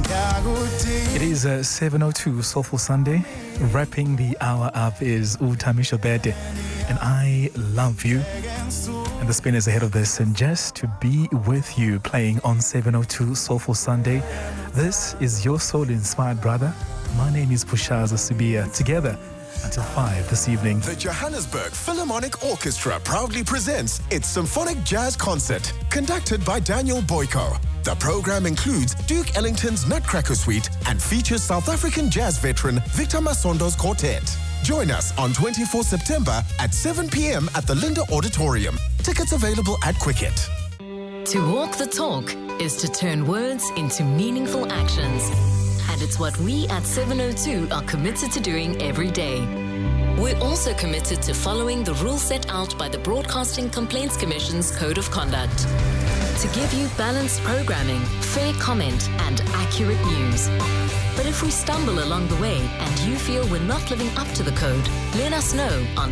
It is 7:02 Soulful Sunday. Wrapping the hour up is Utamisho Bede, and I love you. And the spin is ahead of this, and just to be with you, playing on 7:02 Soulful Sunday. This is your soul-inspired brother. My name is Pushaza Sibia. Together until 5 this evening. The Johannesburg Philharmonic Orchestra proudly presents its Symphonic Jazz Concert, conducted by Daniel Boyko. The program includes Duke Ellington's Nutcracker Suite and features South African jazz veteran Victor Masondo's quartet. Join us on 24 September at 7 p.m. at the Linda Auditorium. Tickets available at Quicket. To walk the talk is to turn words into meaningful actions. And it's what we at 702 are committed to doing every day. We're also committed to following the rules set out by the Broadcasting Complaints Commission's Code of Conduct, to give you balanced programming, fair comment, and accurate news. But if we stumble along the way and you feel we're not living up to the code, let us know on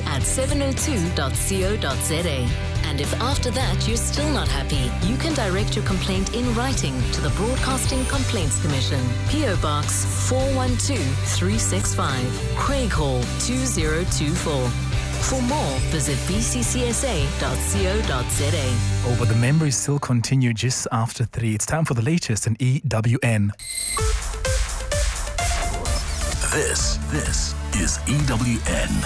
comment@702.co.za. And if after that you're still not happy, you can direct your complaint in writing to the Broadcasting Complaints Commission, PO Box 412365, Craig Hall 2024. For more, visit bccsa.co.za. Oh, but the memories still continue just after 3. It's time for the latest in EWN. This is EWN.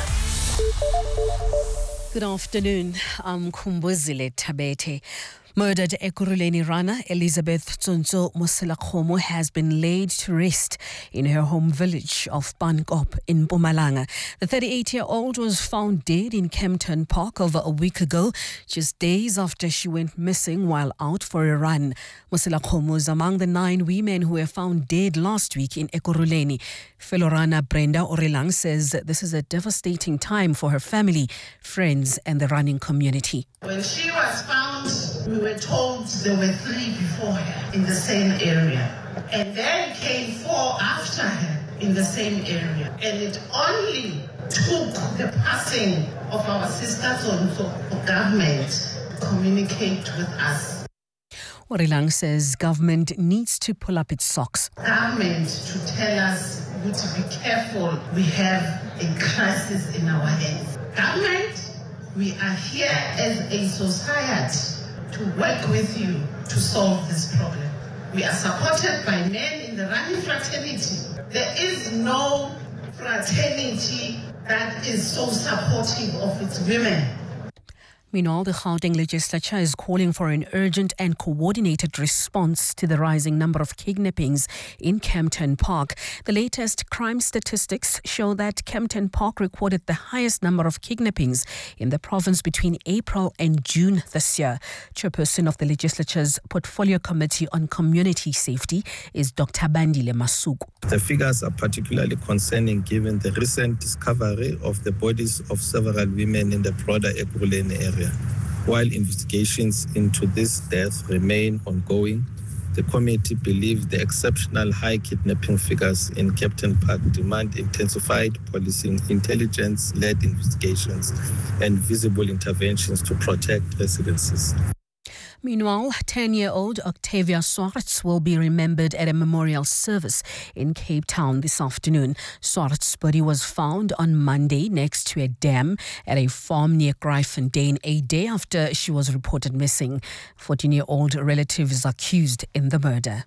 Good afternoon. I'm Kumbuzile Tabete. Murdered Ekurhuleni runner Elizabeth Tsonso Moselakgomo has been laid to rest in her home village of Pankop in Mpumalanga. The 38-year-old was found dead in Kempton Park over a week ago, just days after she went missing while out for a run. Moselakgomo is among the 9 women who were found dead last week in Ekurhuleni. Fellow runner Brenda Orelang says this is a devastating time for her family, friends and the running community. When she was found, we were told there were 3 before her in the same area. And then came 4 after her in the same area. And it only took the passing of our sister Tsonso for government to communicate with us. Orelang says government needs to pull up its socks. Government to tell us we need to be careful. We have a crisis in our hands. Government, we are here as a society to work with you to solve this problem. We are supported by men in the running fraternity. There is no fraternity that is so supportive of its women. Meanwhile, the Gauteng legislature is calling for an urgent and coordinated response to the rising number of kidnappings in Kempton Park. The latest crime statistics show that Kempton Park recorded the highest number of kidnappings in the province between April and June this year. Chairperson of the legislature's Portfolio Committee on Community Safety is Dr. Bandile Masuku. The figures are particularly concerning given the recent discovery of the bodies of several women in the broader Ekurhuleni area. While investigations into this death remain ongoing, the committee believes the exceptional high kidnapping figures in Kempton Park demand intensified policing, intelligence-led investigations, and visible interventions to protect residences. Meanwhile, 10-year-old Octavia Swartz will be remembered at a memorial service in Cape Town this afternoon. Swartz's body was found on Monday next to a dam at a farm near Gryfontein, a day after she was reported missing. 14-year-old relative is accused in the murder.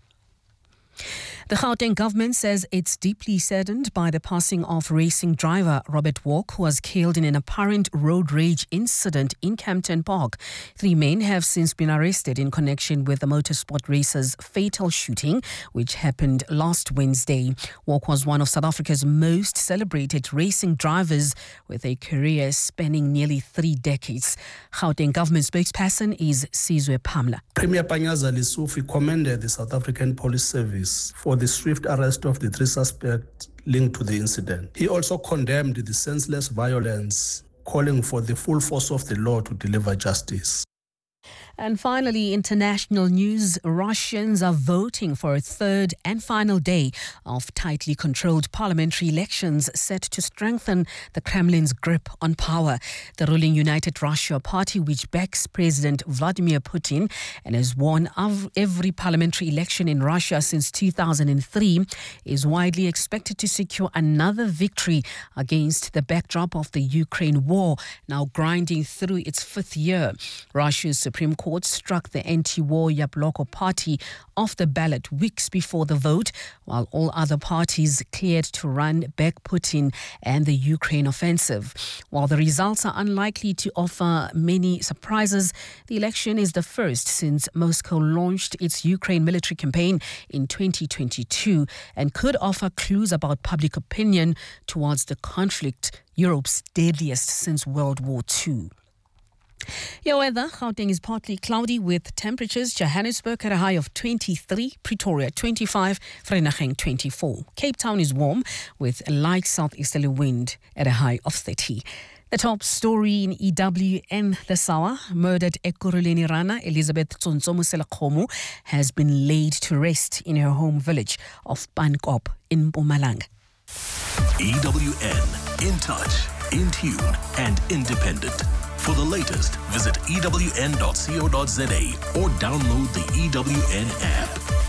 The Gauteng government says it's deeply saddened by the passing of racing driver Robert Walk, who was killed in an apparent road rage incident in Kempton Park. 3 men have since been arrested in connection with the motorsport racer's fatal shooting, which happened last Wednesday. Walk was one of South Africa's most celebrated racing drivers, with a career spanning nearly 3 decades. Gauteng government spokesperson is Sizwe Pamla. Premier Panyaza Lesufi commended the South African Police Service for the swift arrest of the 3 suspects linked to the incident. He also condemned the senseless violence, calling for the full force of the law to deliver justice. And finally, international news. Russians are voting for a third and final day of tightly controlled parliamentary elections set to strengthen the Kremlin's grip on power. The ruling United Russia Party, which backs President Vladimir Putin and has won every parliamentary election in Russia since 2003, is widely expected to secure another victory against the backdrop of the Ukraine war, now grinding through its fifth year. Russia's Supreme Court struck the anti-war Yabloko party off the ballot weeks before the vote, while all other parties cleared to run back Putin and the Ukraine offensive. While the results are unlikely to offer many surprises, the election is the first since Moscow launched its Ukraine military campaign in 2022 and could offer clues about public opinion towards the conflict, Europe's deadliest since World War II. Your weather, Gauteng is partly cloudy with temperatures. Johannesburg at a high of 23, Pretoria 25, Vereeniging 24. Cape Town is warm with a light southeasterly wind at a high of 30. The top story in EWN this hour, murdered Ekurhuleni Rana Elizabeth Tsonsomo Selakhomo has been laid to rest in her home village of Pankop in Mpumalanga. EWN, in touch, in tune and independent. For the latest, visit ewn.co.za or download the EWN app.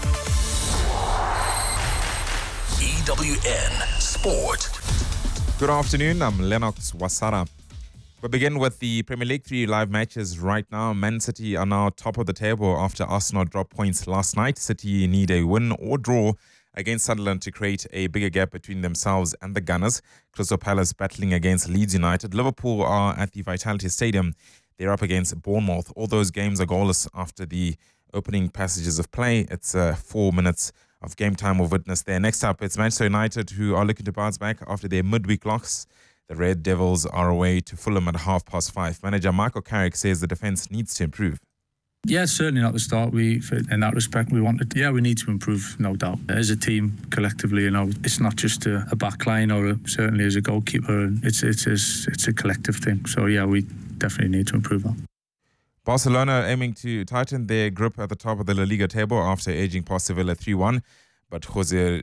EWN Sport. Good afternoon, I'm Lennox Wasara. We begin with the Premier League 3 live matches right now. Man City are now top of the table after Arsenal dropped points last night. City need a win or draw against Sunderland to create a bigger gap between themselves and the Gunners. Crystal Palace battling against Leeds United. Liverpool are at the Vitality Stadium. They're up against Bournemouth. All those games are goalless after the opening passages of play. It's 4 minutes of game time we've witnessed there. Next up, it's Manchester United who are looking to bounce back after their midweek loss. The Red Devils are away to Fulham at 5:30. Manager Michael Carrick says the defence needs to improve. Yeah, certainly not the start. In that respect, we need to improve, no doubt. As a team, collectively, it's not just a back line or certainly as a goalkeeper. It's a collective thing. So yeah, we definitely need to improve that. Barcelona aiming to tighten their grip at the top of the La Liga table after edging past Sevilla 3-1. But Jose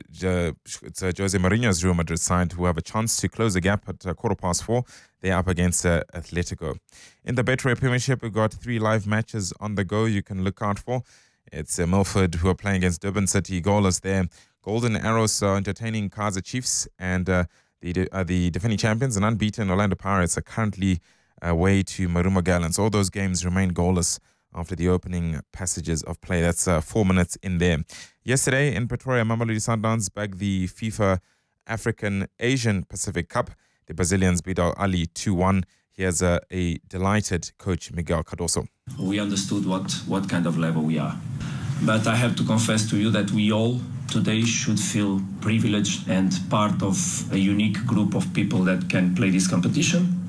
Mourinho's Real Madrid side, who have a chance to close the gap at 4:15. They're up against Atletico. In the Betway Premiership, we've got 3 live matches on the go you can look out for. It's Milford who are playing against Durban City, goalless there. Golden Arrows are entertaining Kaizer Chiefs, and the defending champions and unbeaten Orlando Pirates are currently away to Maruma Gallants. All those games remain goalless after the opening passages of play. That's 4 minutes in there. Yesterday in Pretoria, Mamelodi Sundowns bagged the FIFA African Asian Pacific Cup. The Brazilians beat Al Ali 2-1. Here's a delighted coach Miguel Cardoso. We understood what kind of level we are. But I have to confess to you that we all today should feel privileged and part of a unique group of people that can play this competition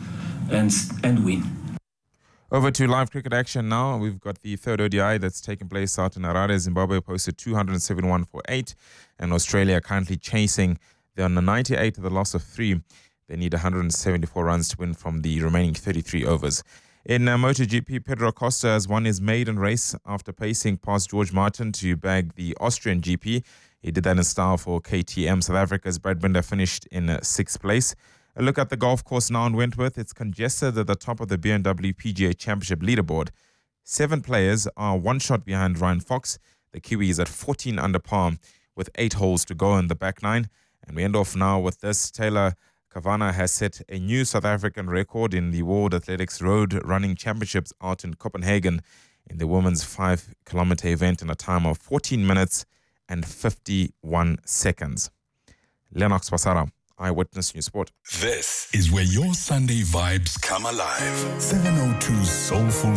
and win. Over to live cricket action now. We've got the third ODI that's taking place out in Harare. Zimbabwe posted 271 for 8, and Australia currently chasing. They're on the 98 with a loss of 3. They need 174 runs to win from the remaining 33 overs. In MotoGP, Pedro Acosta has won his maiden race after pacing past George Martin to bag the Austrian GP. He did that in style for KTM. South Africa's Brad Binder finished in 6th place. A look at the golf course now in Wentworth. It's congested at the top of the BMW PGA Championship leaderboard. 7 players are 1 shot behind Ryan Fox. The Kiwi is at 14 under par with 8 holes to go in the back 9. And we end off now with this. Taylor Kavana has set a new South African record in the World Athletics Road Running Championships out in Copenhagen in the women's 5-kilometer event in a time of 14 minutes and 51 seconds. Lennox Wasara, Eyewitness News Sport. This is where your Sunday vibes come alive. 702 Soulful